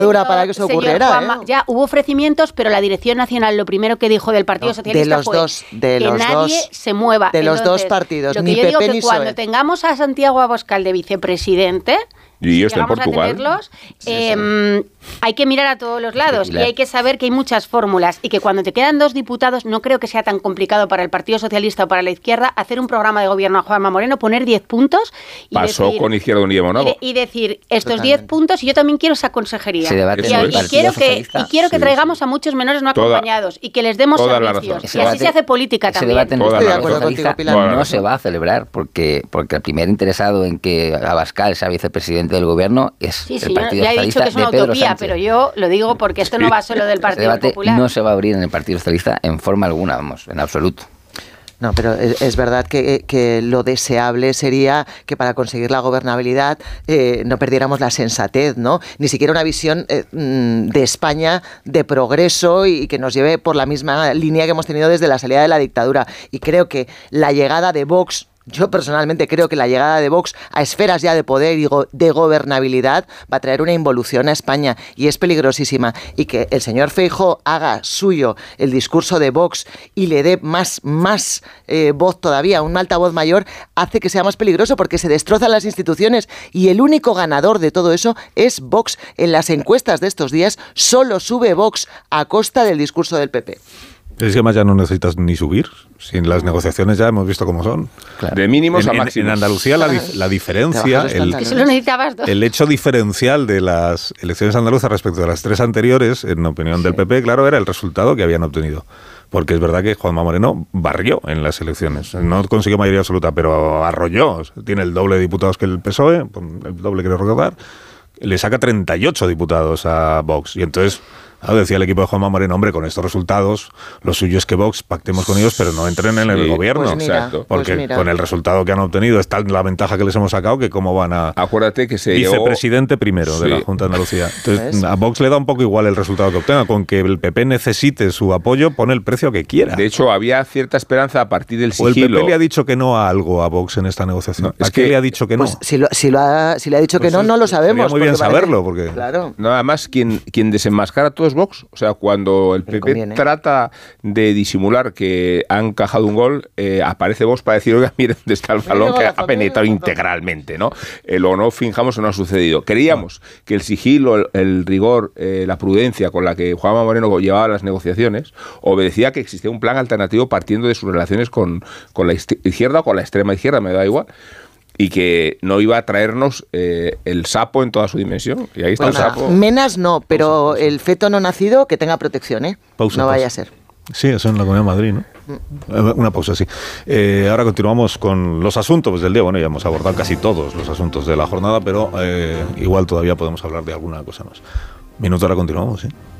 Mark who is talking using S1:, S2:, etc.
S1: para que eso ocurriera.
S2: Juanma, ya hubo ofrecimientos, pero la Dirección Nacional lo primero que dijo del Partido Socialista fue que nadie se mueva.
S1: De los dos partidos,
S2: lo que
S1: ni
S2: yo digo
S1: PP
S2: que
S1: ni
S2: cuando
S1: PSOE.
S2: tengamos a Santiago Abascal de vicepresidente,
S3: Y yo estoy en
S2: llegamos
S3: Portugal.
S2: a tenerlos, hay que mirar a todos los lados y hay que saber que hay muchas fórmulas y que cuando te quedan 2 diputados no creo que sea tan complicado para el Partido Socialista o para la izquierda hacer un programa de gobierno a Juanma Moreno, poner 10 puntos y
S3: Pasó
S2: decir,
S3: con Izquierda Unida y Monago.
S2: y decir estos 10 puntos y yo también quiero esa consejería. Y quiero que traigamos a muchos menores no acompañados y que les demos servicios. Y así se hace política también.
S4: Ese debate no se va a celebrar porque el primer interesado en que Abascal sea vicepresidente del gobierno es el Partido
S2: ya he dicho
S4: Socialista
S2: que es una
S4: de Pedro
S2: utopía,
S4: Sánchez.
S2: pero yo lo digo porque esto no va solo del Partido
S4: Ese debate
S2: Popular.
S4: no se va a abrir en el Partido Socialista en forma alguna, vamos, en absoluto.
S1: No, pero es verdad que lo deseable sería que para conseguir la gobernabilidad no perdiéramos la sensatez, ¿no? Ni siquiera una visión de España de progreso y que nos lleve por la misma línea que hemos tenido desde la salida de la dictadura. Y creo que la llegada de Vox... Yo personalmente creo que la llegada de Vox a esferas ya de poder y de gobernabilidad va a traer una involución a España y es peligrosísima. Y que el señor Feijóo haga suyo el discurso de Vox y le dé más voz todavía, un altavoz mayor, hace que sea más peligroso porque se destrozan las instituciones y el único ganador de todo eso es Vox. En las encuestas de estos días solo sube Vox a costa del discurso del PP.
S5: Es que además ya no necesitas ni subir. Sin las negociaciones ya hemos visto cómo son.
S3: Claro. De mínimos a máximos.
S5: En Andalucía la diferencia, el hecho diferencial de las elecciones andaluzas respecto a las 3 anteriores, en opinión del PP, claro, era el resultado que habían obtenido. Porque es verdad que Juanma Moreno barrió en las elecciones. No consiguió mayoría absoluta, pero arrolló. Tiene el doble de diputados que el PSOE, el doble quiero recordar. Le saca 38 diputados a Vox. Y entonces... decía el equipo de Juanma Moreno, hombre, con estos resultados, lo suyo es que Vox pactemos con ellos, pero no entren en el gobierno.
S1: Pues mira,
S3: exacto.
S5: Porque con el resultado que han obtenido, es tal la ventaja que les hemos sacado que cómo van a...
S3: Acuérdate que se
S5: vicepresidente primero de la Junta de Andalucía. Entonces, a Vox le da un poco igual el resultado que obtenga. Con que el PP necesite su apoyo, pone el precio que quiera.
S3: De hecho, había cierta esperanza a partir del sigilo.
S5: ¿O el PP le ha dicho que no a algo a Vox en esta negociación?
S3: No,
S5: ¿A qué le ha dicho que no?
S1: Pues si le ha dicho que no lo sabemos.
S5: Sería muy bien saberlo. Porque...
S1: Claro.
S3: No, además, quien desenmascara todo es Vox. O sea, cuando el PP trata de disimular que ha encajado un gol, aparece Vox para decir, oiga, miren dónde está el balón que ha penetrado integralmente, ¿no? O no finjamos que no ha sucedido. Creíamos que el sigilo, el rigor, la prudencia con la que Juanma Moreno llevaba las negociaciones obedecía que existía un plan alternativo partiendo de sus relaciones con la izquierda o con la extrema izquierda, me da igual. Y que no iba a traernos el sapo en toda su dimensión. Y ahí está el sapo.
S1: Menas no, pero el feto no nacido que tenga protección, ¿eh? No vaya a ser.
S5: Sí, eso en la Comunidad de Madrid, ¿no? Una pausa, sí. Ahora continuamos con los asuntos del día. Bueno, ya hemos abordado casi todos los asuntos de la jornada, pero igual todavía podemos hablar de alguna cosa más. Minuto, ahora continuamos, ¿sí?